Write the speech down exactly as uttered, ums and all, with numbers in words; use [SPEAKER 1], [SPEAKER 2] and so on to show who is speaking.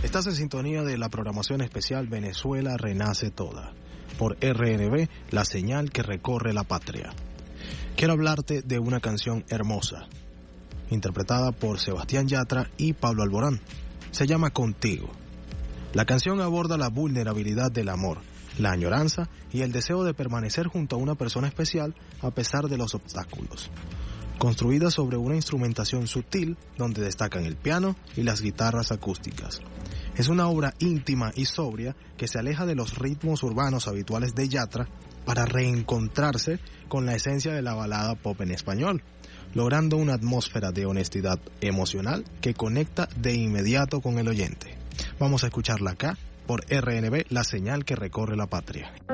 [SPEAKER 1] Estás en sintonía de la programación especial Venezuela Renace Toda, por R N V, la señal que recorre la patria. Quiero hablarte de una canción hermosa, interpretada por Sebastián Yatra y Pablo Alborán. Se llama Contigo. La canción aborda la vulnerabilidad del amor, la añoranza y el deseo de permanecer junto a una persona especial a pesar de los obstáculos. Construida sobre una instrumentación sutil donde destacan el piano y las guitarras acústicas. Es una obra íntima y sobria que se aleja de los ritmos urbanos habituales de Yatra para reencontrarse con la esencia de la balada pop en español, logrando una atmósfera de honestidad emocional que conecta de inmediato con el oyente. Vamos a escucharla acá por R N V, la señal que recorre la patria.